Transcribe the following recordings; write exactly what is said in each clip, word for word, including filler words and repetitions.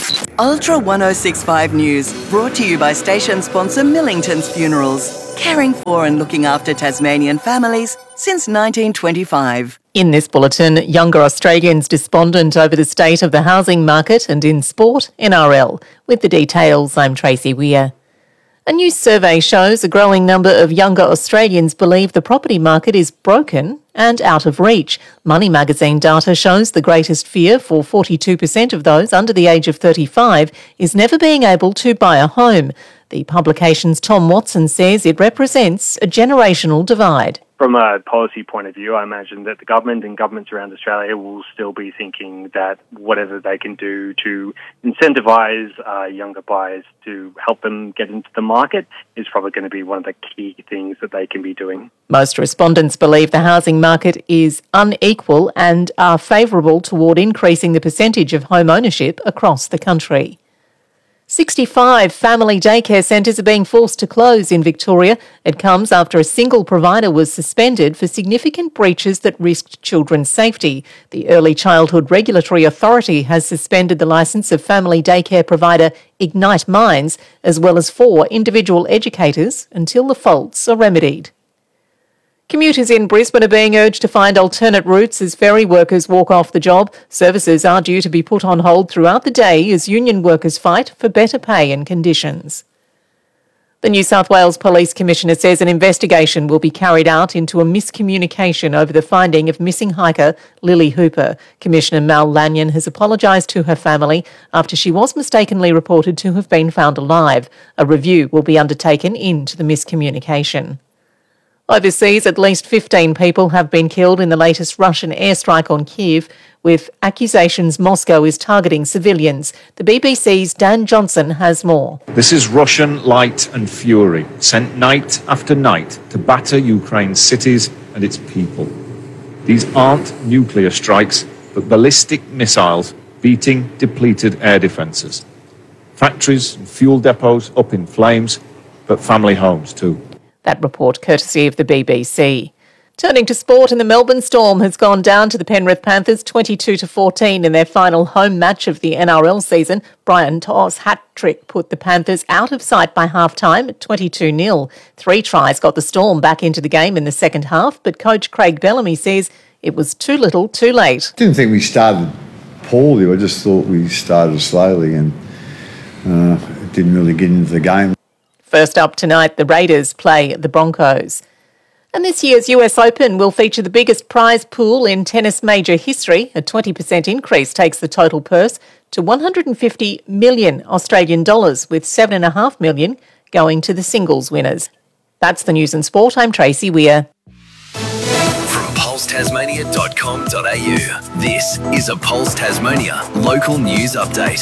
Ultra one oh six point five News, brought to you by station sponsor Millington's Funerals, caring for and looking after Tasmanian families since nineteen twenty-five. In this bulletin, younger Australians despondent over the state of the housing market, and in sport, N R L. With the details, I'm Tracy Weir. A new survey shows a growing number of younger Australians believe the property market is broken and out of reach. Money magazine data shows the greatest fear for forty-two percent of those under the age of thirty-five is never being able to buy a home. The publication's Tom Watson says it represents a generational divide. From a policy point of view, I imagine that the government and governments around Australia will still be thinking that whatever they can do to incentivise uh, younger buyers to help them get into the market is probably going to be one of the key things that they can be doing. Most respondents believe the housing market is unequal and are favourable toward increasing the percentage of home ownership across the country. sixty-five family daycare centres are being forced to close in Victoria. It comes after a single provider was suspended for significant breaches that risked children's safety. The Early Childhood Regulatory Authority has suspended the licence of family daycare provider Ignite Minds, as well as four individual educators, until the faults are remedied. Commuters in Brisbane are being urged to find alternate routes as ferry workers walk off the job. Services are due to be put on hold throughout the day as union workers fight for better pay and conditions. The New South Wales Police Commissioner says an investigation will be carried out into a miscommunication over the finding of missing hiker Lily Hooper. Commissioner Mal Lanyon has apologised to her family after she was mistakenly reported to have been found alive. A review will be undertaken into the miscommunication. Overseas, at least fifteen people have been killed in the latest Russian airstrike on Kyiv, with accusations Moscow is targeting civilians. The B B C's Dan Johnson has more. This is Russian light and fury, sent night after night to batter Ukraine's cities and its people. These aren't nuclear strikes, but ballistic missiles beating depleted air defences. Factories and fuel depots up in flames, but family homes too. That report courtesy of the B B C. Turning to sport, and the Melbourne Storm has gone down to the Penrith Panthers twenty-two to fourteen in their final home match of the N R L season. Brian To'o's hat-trick put the Panthers out of sight by half-time at twenty-two nil. Three tries got the Storm back into the game in the second half, but coach Craig Bellamy says it was too little too late. I didn't think we started poorly. I just thought we started slowly and uh, didn't really get into the game. First up tonight, the Raiders play the Broncos. And this year's U S Open will feature the biggest prize pool in tennis major history. A twenty percent increase takes the total purse to one hundred fifty million Australian dollars, with seven point five million going to the singles winners. That's the news and sport. I'm Tracy Weir. From pulse tasmania dot com dot a u, this is a Pulse Tasmania local news update.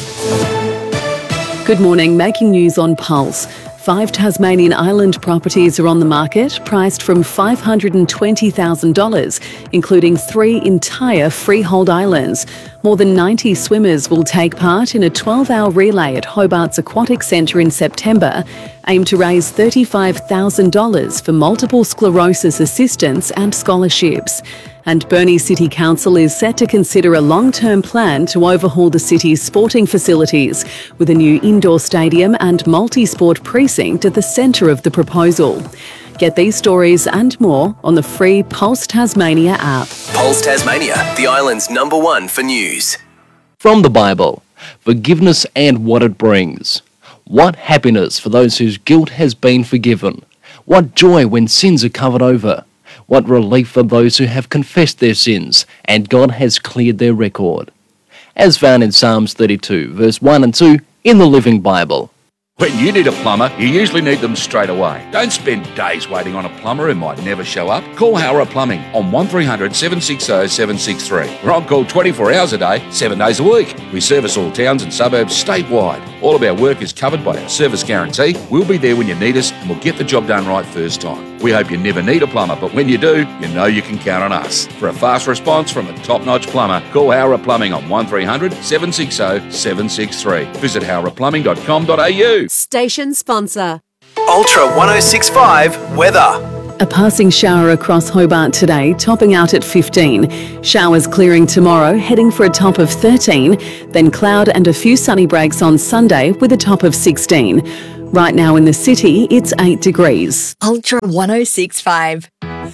Good morning. Making news on Pulse. Five Tasmanian island properties are on the market, priced from five hundred twenty thousand dollars, including three entire freehold islands. More than ninety swimmers will take part in a twelve-hour relay at Hobart's Aquatic Centre in September, aimed to raise thirty-five thousand dollars for multiple sclerosis assistance and scholarships. And Burnie City Council is set to consider a long-term plan to overhaul the city's sporting facilities, with a new indoor stadium and multi-sport precinct at the centre of the proposal. Get these stories and more on the free Pulse Tasmania app. Pulse Tasmania, the island's number one for news. From the Bible, forgiveness and what it brings. What happiness for those whose guilt has been forgiven. What joy when sins are covered over. What relief for those who have confessed their sins and God has cleared their record. As found in Psalms thirty-two, verse one and two in the Living Bible. When you need a plumber, you usually need them straight away. Don't spend days waiting on a plumber who might never show up. Call Howrah Plumbing on one three hundred seven six zero seven six three. We're on call twenty-four hours a day, seven days a week. We service all towns and suburbs statewide. All of our work is covered by our service guarantee. We'll be there when you need us and we'll get the job done right first time. We hope you never need a plumber, but when you do, you know you can count on us. For a fast response from a top-notch plumber, call Howrah Plumbing on one three hundred seven six zero seven six three. Visit howrah plumbing dot com dot a u. Station sponsor. Ultra one oh six point five weather. A passing shower across Hobart today, topping out at fifteen. Showers clearing tomorrow, heading for a top of thirteen. Then cloud and a few sunny breaks on Sunday with a top of sixteen. Right now in the city, it's eight degrees. Ultra one oh six point five.